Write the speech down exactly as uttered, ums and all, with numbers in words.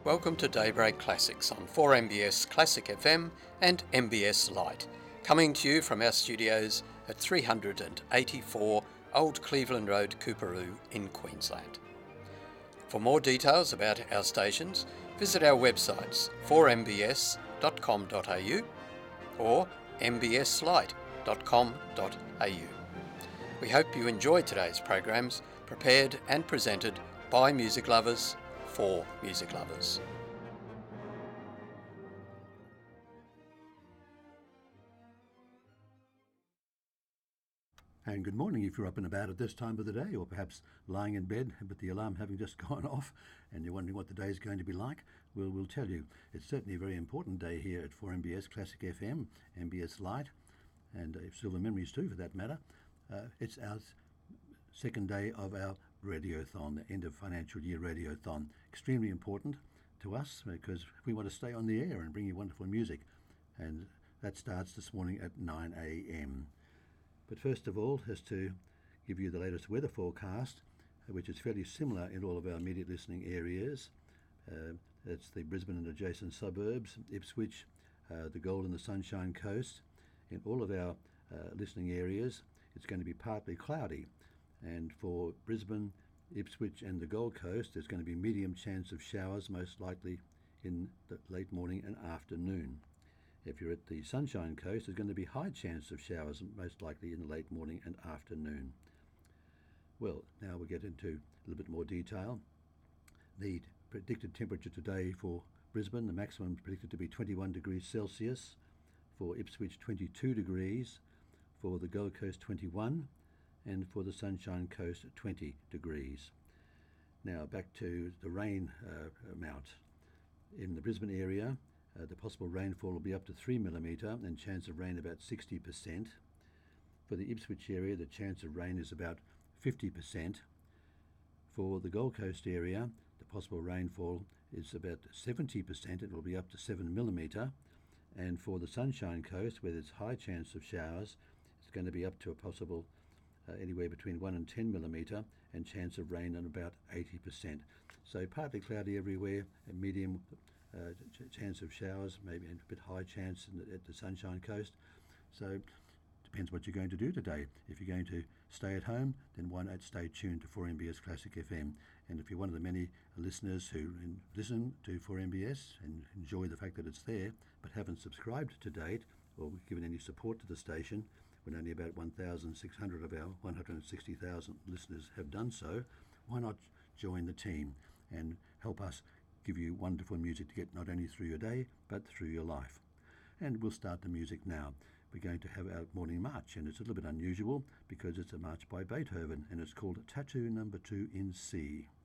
Welcome to Daybreak Classics on four M B S Classic F M and M B S Lite, coming to you from our studios at three eighty-four Old Cleveland Road, Coorparoo in Queensland. For more details about our stations, visit our websites four m b s dot com dot a u or m b s lite dot com dot a u. We hope you enjoyed today's programs, prepared and presented by music lovers for music lovers. And good morning if you're up and about at this time of the day, or perhaps lying in bed with the alarm having just gone off and you're wondering what the day is going to be like. Well, we'll tell you. It's certainly a very important day here at four M B S Classic F M, M B S Lite, and uh, Silver Memories too for that matter. Uh, it's our second day of our Radiothon, the end of financial year Radiothon. Extremely important to us because we want to stay on the air and bring you wonderful music. And that starts this morning at nine a m. But first of all, is to give you the latest weather forecast, which is fairly similar in all of our immediate listening areas. Uh, that's the Brisbane and adjacent suburbs, Ipswich, uh, the Gold and the Sunshine Coast. In all of our uh, listening areas, it's going to be partly cloudy. And for Brisbane, Ipswich and the Gold Coast, there's going to be medium chance of showers, most likely in the late morning and afternoon. If you're at the Sunshine Coast, there's going to be high chance of showers, most likely in the late morning and afternoon. Well, now we'll get into a little bit more detail. The predicted temperature today for Brisbane, the maximum is predicted to be twenty-one degrees Celsius. For Ipswich, twenty-two degrees. For the Gold Coast, twenty-one. And for the Sunshine Coast, twenty degrees. Now back to the rain uh, amount. In the Brisbane area, Uh, the possible rainfall will be up to three millimetre and chance of rain about sixty percent. For the Ipswich area, the chance of rain is about fifty percent. For the Gold Coast area, the possible rainfall is about seventy percent. It will be up to seven millimetre. And for the Sunshine Coast, where there's high chance of showers, it's going to be up to a possible uh, anywhere between one and ten millimetre and chance of rain at about eighty percent. So partly cloudy everywhere, a medium Uh, ch- chance of showers, maybe a bit high chance in the, at the Sunshine Coast. So depends what you're going to do today. If you're going to stay at home, then why not stay tuned to four M B S Classic F M. And if you're one of the many listeners who in, listen to four M B S and enjoy the fact that it's there, but haven't subscribed to date or given any support to the station, when only about one thousand six hundred of our one hundred sixty thousand listeners have done so, why not join the team and help us give you wonderful music to get not only through your day, but through your life. And we'll start the music now. We're going to have our morning march, and it's a little bit unusual because it's a march by Beethoven, and it's called Tattoo Number Two in C.